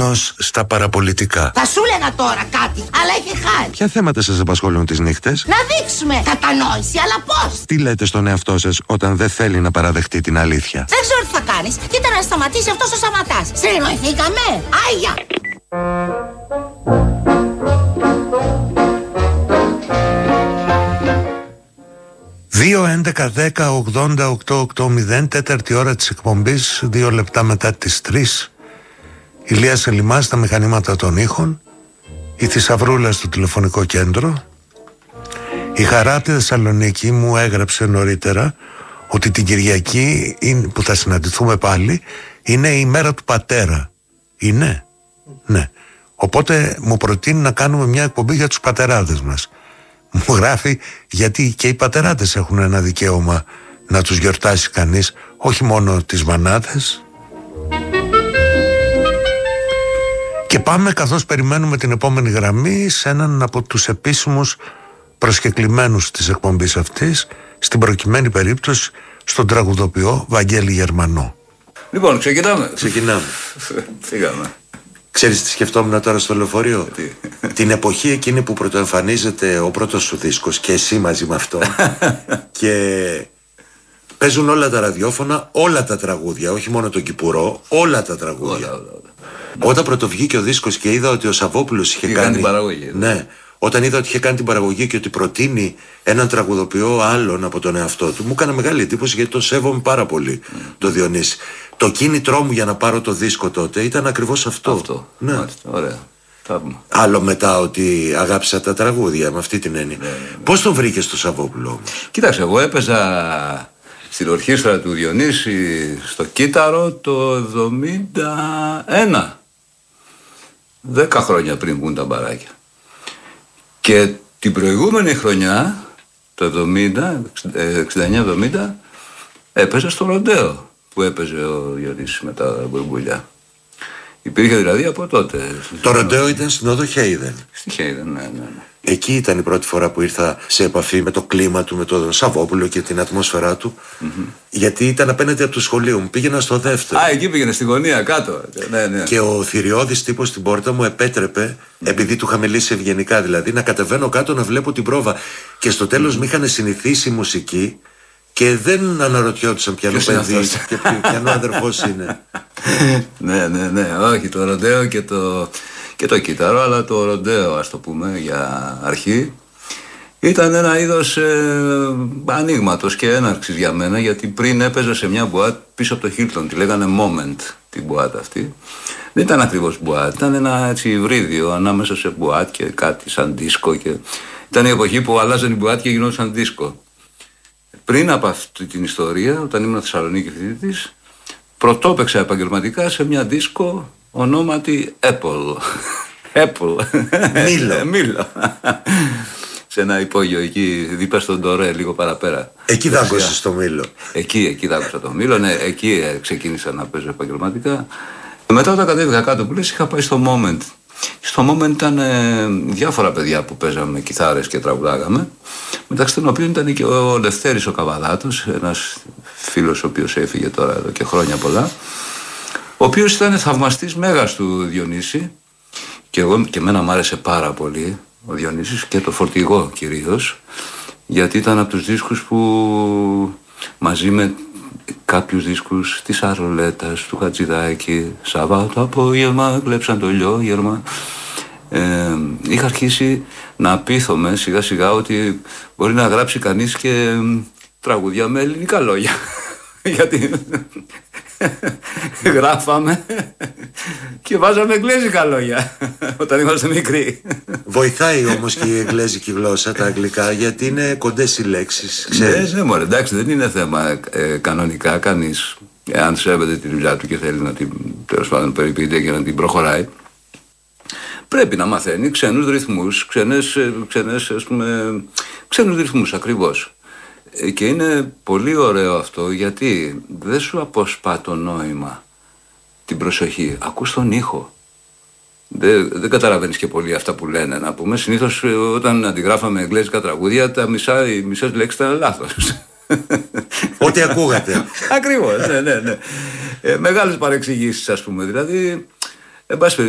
Μάνος στα παραπολιτικά. Θα σου έλεγα τώρα κάτι, αλλά έχει χάρη. Ποια θέματα σας απασχολούν τις νύχτες? Να δείξουμε κατανόηση, αλλά πώς? Τι λέτε στον εαυτό σας όταν δεν θέλει να παραδεχτεί την αλήθεια? Δεν ξέρω τι θα κάνεις. Κοίτα να σταματήσει αυτός ο Σαματάς. Συνεννοηθήκαμε. Άγια. 2-11-10-80-8-8-0, τέταρτη ώρα της εκπομπής, 2 λεπτά μετά τις 3. Ηλίας Σελιμάς στα μηχανήματα των ήχων, η Θησαυρούλα στο τηλεφωνικό κέντρο. Η Χαρά από τη Θεσσαλονίκη μου έγραψε νωρίτερα ότι την Κυριακή που θα συναντηθούμε πάλι είναι η μέρα του πατέρα. Είναι? Ναι. Οπότε μου προτείνει να κάνουμε μια εκπομπή για τους πατεράδες μας. Μου γράφει γιατί και οι πατεράδες έχουν ένα δικαίωμα να τους γιορτάσει κανείς, όχι μόνο τις μανάδες. Και πάμε, καθώς περιμένουμε την επόμενη γραμμή, σε έναν από τους επίσημους προσκεκλημένους της εκπομπής αυτής, στην προκειμένη περίπτωση στον τραγουδοποιό Βαγγέλη Γερμανό. Λοιπόν, ξεκινάμε. Φύγαμε. Ξέρεις τι σκεφτόμουν τώρα στο λεωφορείο? Την εποχή εκείνη που πρωτοεμφανίζεται ο πρώτος σου δίσκος και εσύ μαζί με αυτό και παίζουν όλα τα ραδιόφωνα, όλα τα τραγούδια, όχι μόνο τον Κυπουρό, όλα τα τραγούδια. Όλα. Όταν πρωτοβγήκε ο δίσκος και είδα ότι ο Σαββόπουλος είχε κάνει την παραγωγή. Ναι, όταν είδα ότι είχε κάνει την παραγωγή και ότι προτείνει έναν τραγουδοποιό άλλον από τον εαυτό του, μου έκανε μεγάλη εντύπωση γιατί το σέβομαι πάρα πολύ το Διονύση. Το κίνητρό μου για να πάρω το δίσκο τότε ήταν ακριβώς αυτό. Ναι. Μάλιστα, ωραία. Άλλο μετά ότι αγάπησα τα τραγούδια, με αυτή την έννοια. Πώς τον βρήκες το Σαββόπουλο? Κοίταξε, εγώ έπαιζα στην ορχήστρα του Διονύση στο Κύτταρο το 71. 10 χρόνια πριν βγουν τα μπαράκια. Και την προηγούμενη χρονιά, το 69-70, έπαιζα στο Ροντέο που έπαιζε ο Διονύσης με τα μπουρμπουλιά. Υπήρχε δηλαδή από τότε. Το Ροντέο ήταν στην όδο Χέιδεν. Στη Χέιδεν, ναι. Εκεί ήταν η πρώτη φορά που ήρθα σε επαφή με το κλίμα του, με τον Σαββόπουλο και την ατμόσφαιρά του. Γιατί ήταν απέναντι από το σχολείο μου. Πήγαινα στο δεύτερο. Εκεί πήγαινε στη γωνία κάτω. Ναι. Και ο θηριώδης τύπος στην πόρτα μου επέτρεπε, επειδή του είχα μιλήσει ευγενικά δηλαδή, να κατεβαίνω κάτω να βλέπω την πρόβα. Και στο τέλος με είχαν συνηθίσει η μουσική και δεν αναρωτιόντουσαν ποιανού παιδί και ποιανού αδερφός είναι. Ναι. Όχι, το Ροντέο και το Κύτταρο, αλλά το Ροντέο, ας το πούμε, για αρχή, ήταν ένα είδος ανοίγματος και έναρξης για μένα, γιατί πριν έπαιζα σε μια μπουάτ πίσω από το Χίλτον, τη λέγανε Moment την μπουάτ αυτή. Δεν ήταν ακριβώς μπουάτ, ήταν ένα έτσι υβρίδιο ανάμεσα σε μπουάτ και κάτι σαν δίσκο. Ήταν η εποχή που αλλάζαν η μπουάτ και γινόταν δίσκο. Πριν από αυτή την ιστορία, όταν ήμουν Θεσσαλονίκη φοιτητής, πρωτόπαιξα επαγγελματικά σε μια δίσκο ονόματι Apple. Μήλο. Σε ένα υπόγειο εκεί δίπλα στον Ντορέ, λίγο παραπέρα. Εκεί δάκωσες το Μήλο. Εκεί δάκωσα το Μήλο, ναι, εκεί ξεκίνησα να παίζω επαγγελματικά. Μετά όταν κατέβηκα κάτω που λες, είχα πάει στο Moment. Στο Moment ήταν διάφορα παιδιά που παίζαμε κιθάρες και τραγουδάγαμε, μεταξύ των οποίων ήταν και ο Λευτέρης ο Καβαδάτος, ένας φίλος ο οποίος έφυγε τώρα εδώ και χρόνια πολλά, ο οποίος ήταν θαυμαστής μέγας του Διονύση και εμένα μου άρεσε πάρα πολύ ο Διονύσης και το φορτηγό κυρίως, γιατί ήταν από τους δίσκους που μαζί με κάποιους δίσκους της Αρολέτας, του Χατζηδάκη, Σαββάτο απόγευμα κλέψαν το λιόγερμα, είχα αρχίσει να πείθομαι σιγά σιγά ότι μπορεί να γράψει κανείς και τραγούδια με ελληνικά λόγια. Γιατί γράφαμε και βάζαμε εγγλέζικα λόγια όταν είμαστε μικροί. Βοηθάει όμως και η εγγλέζικη γλώσσα, τα αγγλικά, γιατί είναι κοντές οι λέξεις. Ναι, μωρέ, εντάξει, δεν είναι θέμα κανονικά. Κανείς, εάν σέβεται τη δουλειά του και θέλει να την, τέλος πάντων, περιποιείται και να την προχωράει, πρέπει να μαθαίνει ξένους ρυθμούς, ξένους ρυθμούς ακριβώς. Και είναι πολύ ωραίο αυτό, γιατί δεν σου αποσπά το νόημα, την προσοχή, ακούς τον ήχο. Δεν καταλαβαίνεις και πολύ αυτά που λένε, να πούμε. Συνήθως όταν αντιγράφαμε εγγλέζικα τραγούδια, οι μισές λέξεις ήταν λάθος. Ό,τι ακούγατε. Ακριβώς, ναι. Μεγάλες παρεξηγήσεις, ας πούμε. Δηλαδή, εν πάση περιπτώσει,